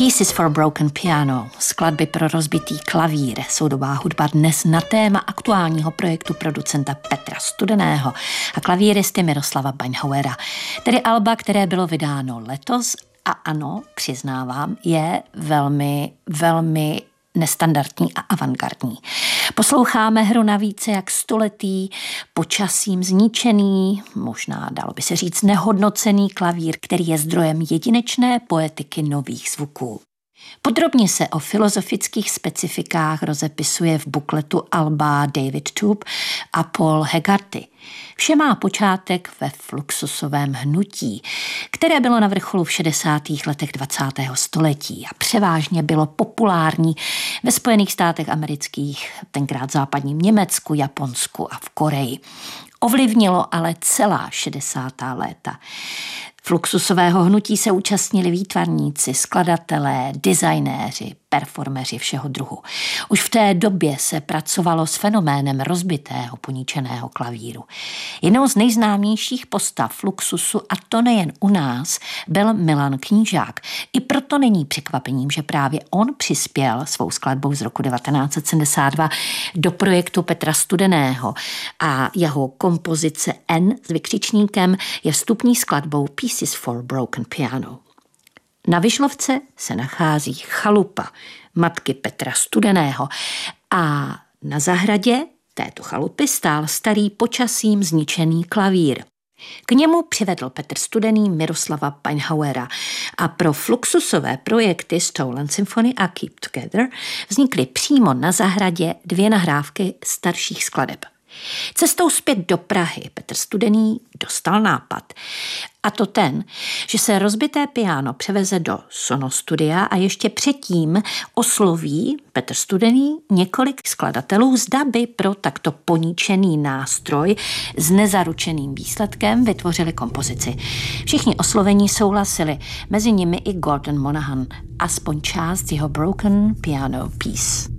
Pieces for Broken Piano, skladby pro rozbitý klavír, soudobá hudba dnes na téma aktuálního projektu producenta Petra Studeného a klavíristy Miroslava Baňhauera, tedy alba, které bylo vydáno letos a ano, přiznávám, je velmi nestandardní a avantgardní. Posloucháme hru na více jak stoletý, počasím zničený, možná dalo by se říct nehodnocený klavír, který je zdrojem jedinečné poetiky nových zvuků. Podrobně se o filozofických specifikách rozepisuje v bukletu alba David Tube a Paul Hegarty. Vše má počátek ve fluxusovém hnutí, které bylo na vrcholu v 60. letech 20. století a převážně bylo populární ve Spojených státech amerických, tenkrát západním Německu, Japonsku a v Koreji. Ovlivnilo ale celá 60. léta. Fluxusového hnutí se účastnili výtvarníci, skladatelé, designéři, performeři všeho druhu. Už v té době se pracovalo s fenoménem rozbitého, poničeného klavíru. Jednou z nejznámějších postav fluxusu, a to nejen u nás, byl Milan Knížák. I proto není překvapením, že právě on přispěl svou skladbou z roku 1972 do projektu Petra Studeného a jeho kompozice N s vykřičníkem je vstupní skladbou Pieces for Broken Piano. Na Vyšlovce se nachází chalupa matky Petra Studeného a na zahradě této chalupy stál starý počasím zničený klavír. K němu přivedl Petr Studený Miroslava Baňhauera a pro fluxusové projekty Stolen Symphony a Keep Together vznikly přímo na zahradě 2 nahrávky starších skladeb. Cestou zpět do Prahy Petr Studený dostal nápad. A to ten, že se rozbité piano převeze do sonostudia a ještě předtím osloví Petr Studený několik skladatelů, zda by pro takto poničený nástroj s nezaručeným výsledkem vytvořili kompozici. Všichni oslovení souhlasili, mezi nimi i Gordon Monahan, aspoň část jeho Broken Piano Piece.